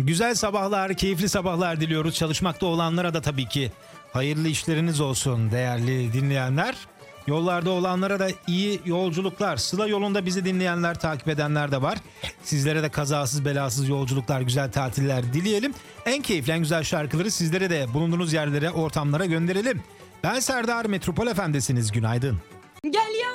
Güzel sabahlar, keyifli sabahlar diliyoruz. Çalışmakta olanlara da tabii ki hayırlı işleriniz olsun değerli dinleyenler. Yollarda olanlara da iyi yolculuklar. Sıla yolunda bizi dinleyenler, takip edenler de var. Sizlere de kazasız belasız yolculuklar, güzel tatiller dileyelim. En keyifli, en güzel şarkıları sizlere de bulunduğunuz yerlere, ortamlara gönderelim. Ben Serdar, Metropol FM'desiniz. Günaydın.